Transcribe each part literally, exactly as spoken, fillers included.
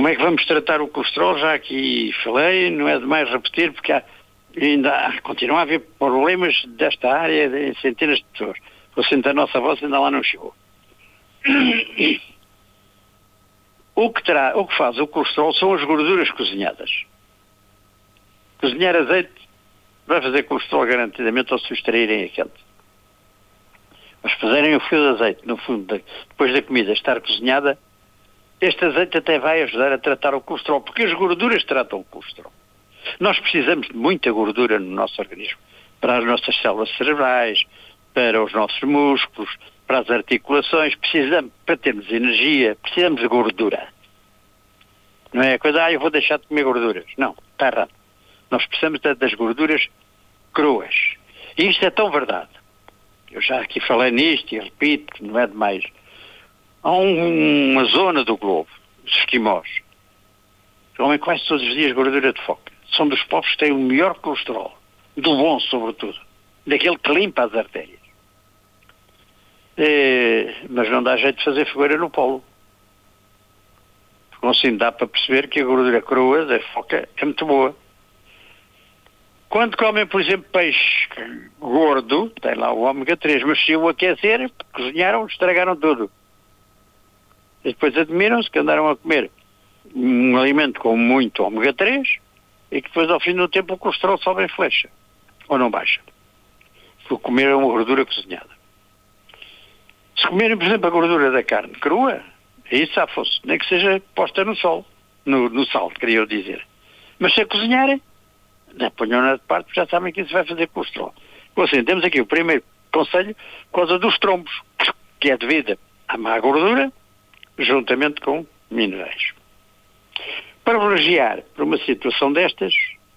Como é que vamos tratar o colesterol? Já aqui falei, não é demais repetir, porque há, ainda há, continua a haver problemas desta área em centenas de pessoas. O centro da nossa voz ainda lá não chegou. O que, terá, o que faz o colesterol são as gorduras cozinhadas. Cozinhar azeite vai fazer colesterol garantidamente ao se o extraírem a quente. Mas fazerem o fio de azeite, no fundo, de, depois da comida estar cozinhada, este azeite até vai ajudar a tratar o colesterol, porque as gorduras tratam o colesterol. Nós precisamos de muita gordura no nosso organismo, para as nossas células cerebrais, para os nossos músculos, para as articulações, precisamos, para termos energia, precisamos de gordura. Não é a coisa, ah, eu vou deixar de comer gorduras. Não, está errado. Nós precisamos das gorduras cruas. E isto é tão verdade. Eu já aqui falei nisto e repito, não é demais. Há um, uma zona do globo, os esquimós, que comem quase todos os dias gordura de foca. São dos povos que têm o melhor colesterol. Do bom, sobretudo. Daquele que limpa as artérias. É, mas não dá jeito de fazer fogueira no polo. Assim dá para perceber que a gordura crua da foca é muito boa. Quando comem, por exemplo, peixe gordo, tem lá o ômega três, mas se o aquecer, cozinharam, estragaram tudo. E depois admiram-se que andaram a comer um alimento com muito ômega três e que depois ao fim do tempo o colesterol sobe em flecha. Ou não baixa. Por comer uma gordura cozinhada. Se comerem, por exemplo, a gordura da carne crua, aí safam-se, nem que seja posta no sol, no, no sal, queria eu dizer. Mas se a cozinharem, ponham-na de parte, já sabem que isso vai fazer colesterol. Então, assim, temos aqui o primeiro conselho, por causa dos trombos, que é devido à má gordura, juntamente com minerais. Para privilegiar por uma situação destas,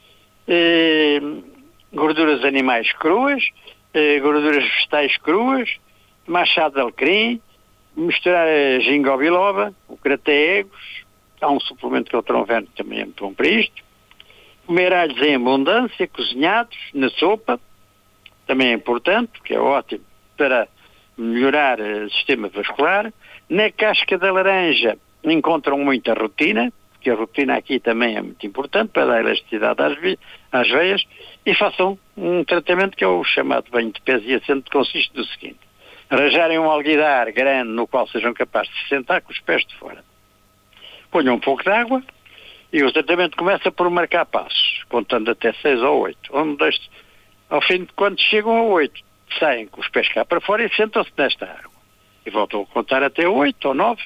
eh, gorduras animais cruas, eh, gorduras vegetais cruas, machado de alecrim, misturar a ginkgo biloba, o crateegos, há um suplemento que é o tronveno, também é muito bom para isto. Comer alhos em abundância, cozinhados, na sopa, também é importante, porque é ótimo para melhorar o sistema vascular. Na casca da laranja encontram muita rutina, porque a rutina aqui também é muito importante para dar elasticidade às, vi- às veias, e façam um tratamento que é o chamado banho de pés e assento, que consiste no seguinte: arranjarem um alguidar grande no qual sejam capazes de se sentar com os pés de fora. Ponham um pouco de água e o tratamento começa por marcar passos, contando até seis ou oito. Onde deixe, ao fim de quando chegam a oito, saem com os pés cá para fora e sentam-se nesta água. E voltam a contar até oito ou nove,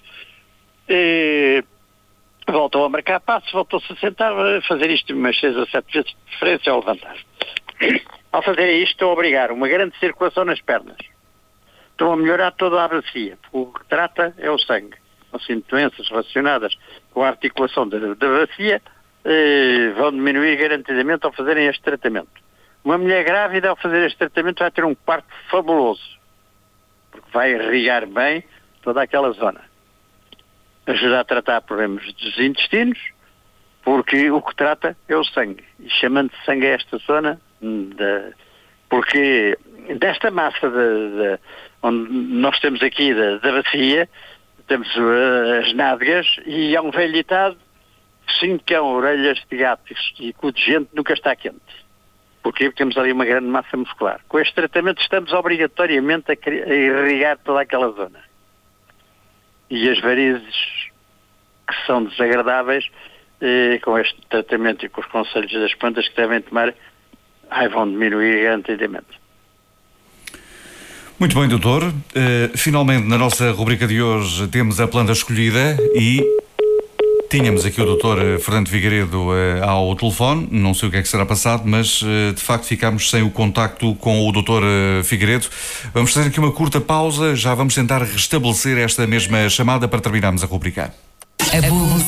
e voltam a marcar passos, voltam-se a sentar, a fazer isto umas seis ou sete vezes de preferência ao levantar. Ao fazer isto, estão a obrigar uma grande circulação nas pernas. Estão a melhorar toda a bacia, porque o que trata é o sangue. Assim, doenças relacionadas com a articulação da, da bacia eh, vão diminuir garantidamente ao fazerem este tratamento. Uma mulher grávida, ao fazer este tratamento, vai ter um parto fabuloso, porque vai irrigar bem toda aquela zona. Ajuda a tratar problemas dos intestinos, porque o que trata é o sangue. E chamando-se sangue a esta zona, de, porque desta massa de, de, onde nós temos aqui da, da bacia, temos uh, as nádegas, e há um velho ditado: cinco cão, orelhas de gato e cu de gente nunca está quente. Porquê? Porque temos ali uma grande massa muscular. Com este tratamento estamos obrigatoriamente a, a irrigar toda aquela zona. E as varizes que são desagradáveis, eh, com este tratamento e com os conselhos das plantas que devem tomar, ai, vão diminuir garantidamente. Muito bem, doutor. Uh, finalmente, na nossa rubrica de hoje, temos a planta escolhida e tínhamos aqui o doutor Fernando Figueiredo uh, ao telefone. Não sei o que é que será passado, mas uh, de facto ficámos sem o contacto com o doutor uh, Figueiredo. Vamos fazer aqui uma curta pausa, já vamos tentar restabelecer esta mesma chamada para terminarmos a rubrica.